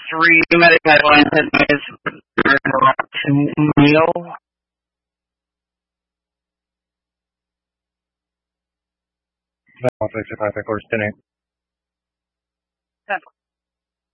3 medic guidelines advise to meal. Vänta, 65 coordinating.